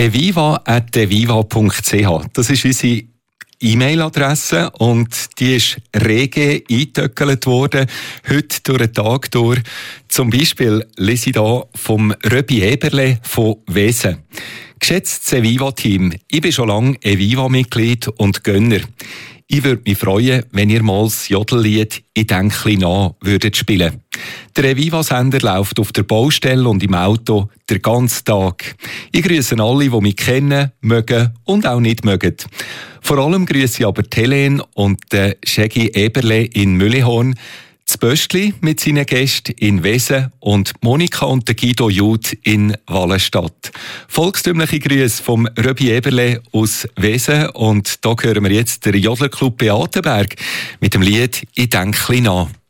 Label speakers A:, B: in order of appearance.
A: eviva@eviva.ch. Das ist unsere E-Mail-Adresse und die ist rege eingetöckelt worden, heute durch den Tag durch. Zum Beispiel lese ich hier vom Röbi Eberle von Wesen. Geschätztes Eviva-Team, ich bin schon lange Eviva-Mitglied und Gönner. Ich würde mich freuen, wenn ihr mal das Jodellied «Ich denke nach» würdet spielen. Der Eviva-Sender läuft auf der Baustelle und im Auto den ganzen Tag. Ich grüße alle, die mich kennen, mögen und auch nicht mögen. Vor allem grüße ich aber Helene und Shaggy Eberle in Müllihorn, das Böstli mit seinen Gästen in Wesen und Monika und Guido Jud in Wallenstadt. Volkstümliche Grüße vom Röbi Eberle aus Wesen und da hören wir jetzt den Jodlerclub Beatenberg mit dem Lied «Ich denke nach».